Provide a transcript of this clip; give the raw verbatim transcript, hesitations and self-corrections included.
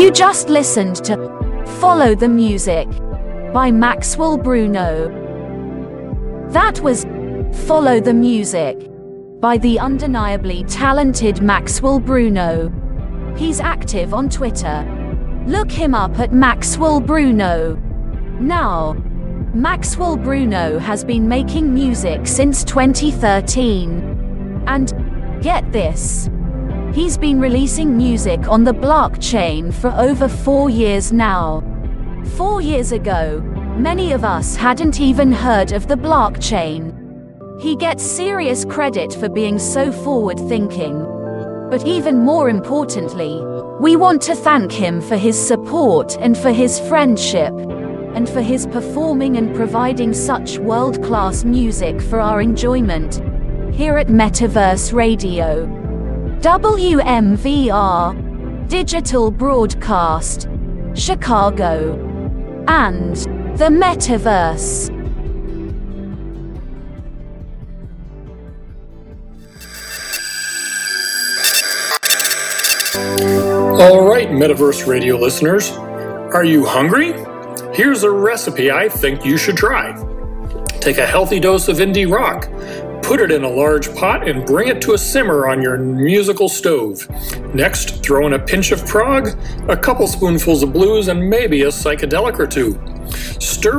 You just listened to Follow the Music by Maxwell Bruno. That was Follow the Music by the undeniably talented Maxwell Bruno. He's active on Twitter. Look him up at Maxwell Bruno. Now, Maxwell Bruno has been making music since twenty thirteen. And, get this, he's been releasing music on the blockchain for over four years now. Four years ago, many of us hadn't even heard of the blockchain. He gets serious credit for being so forward-thinking. But even more importantly, we want to thank him for his support and for his friendship, and for his performing and providing such world-class music for our enjoyment here at Metaverse Radio. W M V R, Digital Broadcast, Chicago, and the Metaverse. All right, Metaverse Radio listeners, are you hungry? Here's a recipe I think you should try. Take a healthy dose of indie rock, put it in a large pot and bring it to a simmer on your musical stove. Next, throw in a pinch of prog, a couple spoonfuls of blues, and maybe a psychedelic or two. Stir